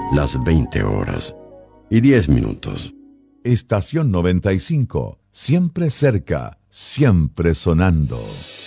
las 20 horas y 10 minutos. Estación 95, siempre cerca, siempre sonando.